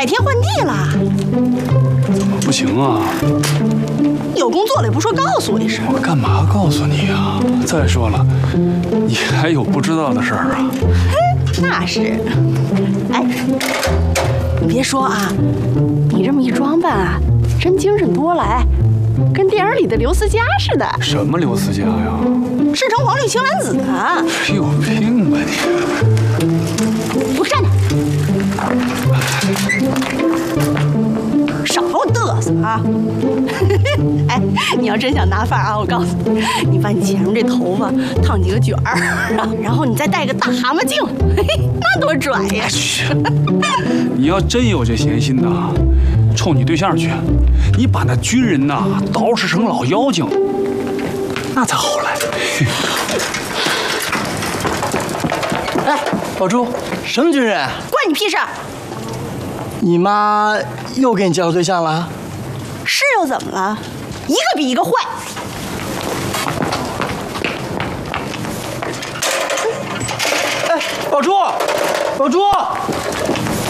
改天换地了。 怎么不行啊？ 有工作了也不说告诉我一声。 我干嘛告诉你啊？再说了，你还有不知道的事儿啊？ 那是。哎，你别说啊，你这么一装扮啊，真精神多了，哎，跟电影里的刘思佳似的。 什么刘思佳呀？ 赤橙黄绿青蓝紫啊！ 有病吧你！ 给我站着！少给我嘚瑟啊！哎，你要真想拿范儿啊，我告诉你，你把你前面这头发烫几个卷儿，然后你再戴个大蛤蟆镜，嘿嘿，那多拽呀！ 你要真有这闲心呐，冲你对象去，你把那军人呐捯饬成老妖精，那才好来。 哎，宝珠，什么军人？ 关你屁事！ 你妈又给你介绍对象了？ 是又怎么了？一个比一个坏。 哎，宝珠，宝珠，